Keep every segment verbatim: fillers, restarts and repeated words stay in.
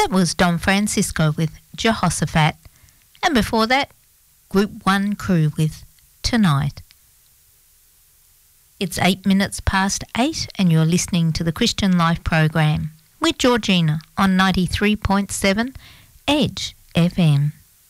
That was Don Francisco with Jehoshaphat, and before that, Group one Crew with Tonight. It's eight minutes past eight and you're listening to the Christian Life program with Georgina on ninety-three point seven Edge F M.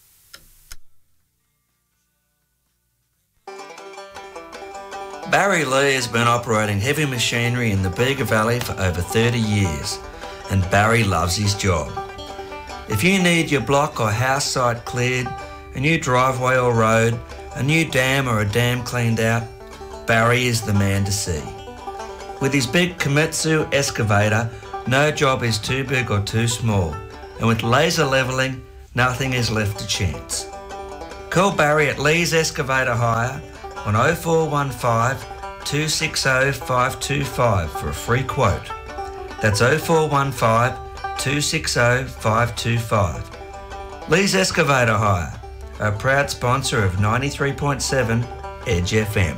Barry Lee has been operating heavy machinery in the Bega Valley for over thirty years, and Barry loves his job. If you need your block or house site cleared, a new driveway or road, a new dam or a dam cleaned out, Barry is the man to see. With his big Komatsu excavator, no job is too big or too small, and with laser levelling, nothing is left to chance. Call Barry at Lee's Excavator Hire on oh four one five, two six oh, five two five for a free quote. That's oh four one five, two six oh, five two five. Lee's Excavator Hire, a proud sponsor of ninety-three point seven Edge F M.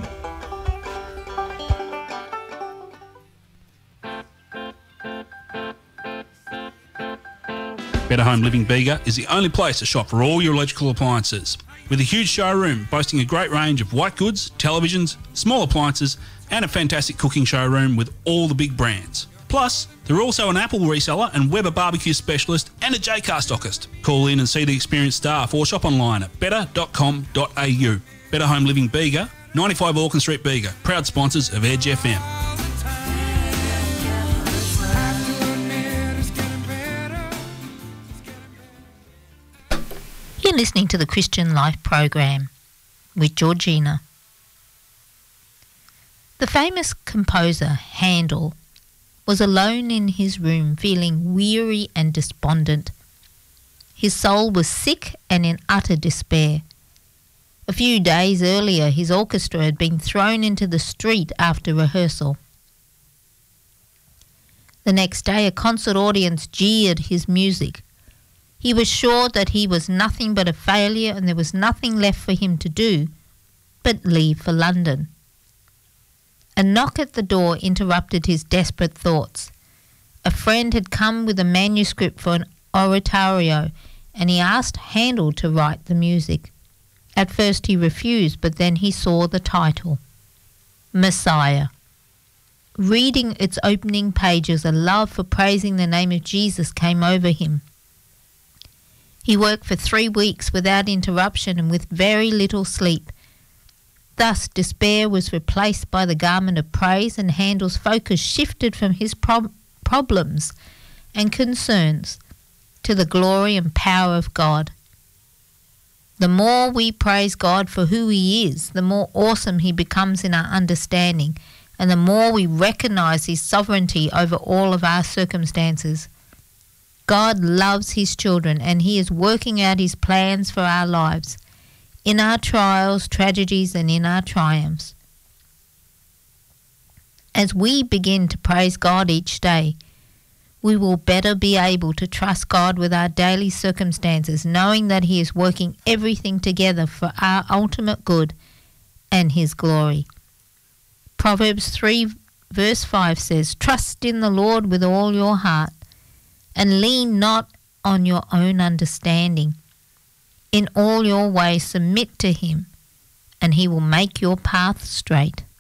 Better Home Living Bega is the only place to shop for all your electrical appliances. With a huge showroom boasting a great range of white goods, televisions, small appliances and a fantastic cooking showroom with all the big brands. Plus, they're also an Apple reseller and Weber barbecue specialist and a J-Car stockist. Call in and see the experienced staff or shop online at better dot com dot a u. Better Home Living Bega, ninety-five Auckland Street Bega, proud sponsors of Edge F M. You're listening to the Christian Life program with Georgina. The famous composer Handel was alone in his room feeling weary and despondent. His soul was sick and in utter despair. A few days earlier, his orchestra had been thrown into the street after rehearsal. The next day, a concert audience jeered his music. He was sure that he was nothing but a failure and there was nothing left for him to do but leave for London. A knock at the door interrupted his desperate thoughts. A friend had come with a manuscript for an oratorio and he asked Handel to write the music. At first he refused, but then he saw the title, Messiah. Reading its opening pages, a love for praising the name of Jesus came over him. He worked for three weeks without interruption and with very little sleep. Thus, despair was replaced by the garment of praise, and Handel's focus shifted from his prob- problems and concerns to the glory and power of God. The more we praise God for who He is, the more awesome He becomes in our understanding, and the more we recognize His sovereignty over all of our circumstances. God loves His children, and He is working out His plans for our lives, in our trials, tragedies, and in our triumphs. As we begin to praise God each day, we will better be able to trust God with our daily circumstances, knowing that He is working everything together for our ultimate good and His glory. Proverbs three verse five says, "Trust in the Lord with all your heart, and lean not on your own understanding. In all your ways submit to Him, and He will make your path straight."